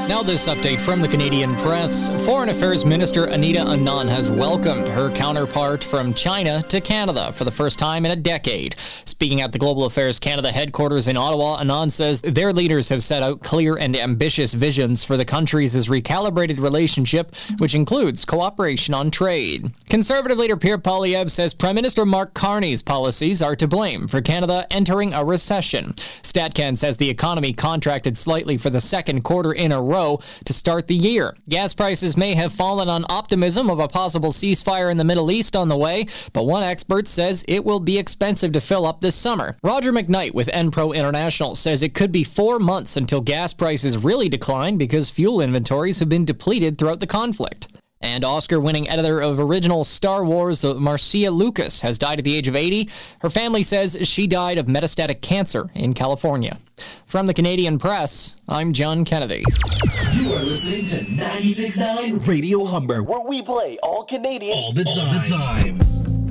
Now this update from the Canadian Press. Foreign Affairs Minister Anita Anand has welcomed her counterpart from China to Canada for the first time in a decade. Speaking at the Global Affairs Canada headquarters in Ottawa, Anand says their leaders have set out clear and ambitious visions for the countries' recalibrated relationship, which includes cooperation on trade. Conservative leader Pierre Poilievre says Prime Minister Mark Carney's policies are to blame for Canada entering a recession. StatCan says the economy contracted slightly for the second quarter in a row to start the year. Gas prices may have fallen on optimism of a possible ceasefire in the Middle East on the way, but one expert says it will be expensive to fill up this summer. Roger McKnight with Enpro International says it could be 4 months until gas prices really decline because fuel inventories have been depleted throughout the conflict. And Oscar-winning editor of original Star Wars, Marcia Lucas, has died at the age of 80. Her family says she died of metastatic cancer in California. From the Canadian Press, I'm John Kennedy. You are listening to 96.9 Radio Humber, where we play all Canadian all the time.